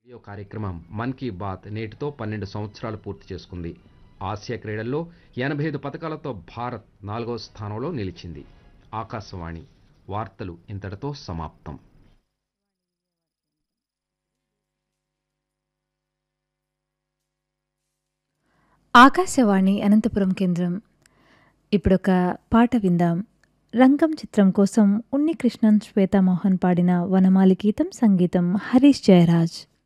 Radio కార్యక్రమం మన్ కీ బాత్ నేటితో 12 సంవత్సరాలు పూర్తి చేసుకుంది. ఆసియా క్రీడల్లో 85 పతకాలతో భారత్ 4వ స్థానంలో నిలిచింది. ఆకాశవాణి వార్తలు ఇంతటితో సమాప్తం. ఆకాశవాణి అనంతపురం కేంద్రం. ఇప్పుడొక పాట విందాం. రంగం చిత్రం కోసం ఉన్నికృష్ణన్, శ్వేతామోహన్ పాడిన వనమాలి గీతం, సంగీతం హరీష్ జయరాజ్.